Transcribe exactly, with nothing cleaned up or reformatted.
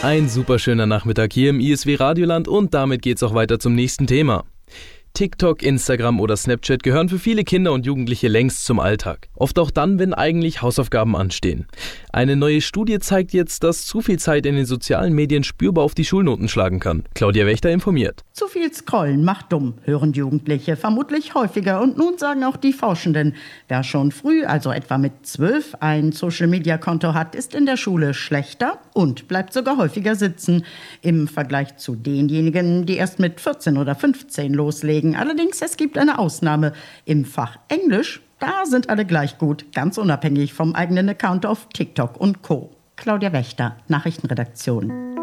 Ein super schöner Nachmittag hier im I S W Radioland und damit geht's auch weiter zum nächsten Thema. TikTok, Instagram oder Snapchat gehören für viele Kinder und Jugendliche längst zum Alltag. Oft auch dann, wenn eigentlich Hausaufgaben anstehen. Eine neue Studie zeigt jetzt, dass zu viel Zeit in den sozialen Medien spürbar auf die Schulnoten schlagen kann. Claudia Wächter informiert. Zu viel Scrollen macht dumm, hören Jugendliche vermutlich häufiger. Und nun sagen auch die Forschenden, wer schon früh, also etwa mit zwölf, ein Social-Media-Konto hat, ist in der Schule schlechter und bleibt sogar häufiger sitzen. Im Vergleich zu denjenigen, die erst mit vierzehn oder fünfzehn loslegen. Allerdings, es gibt eine Ausnahme. Im Fach Englisch, da sind alle gleich gut, ganz unabhängig vom eigenen Account auf TikTok und Co. Claudia Wächter, Nachrichtenredaktion.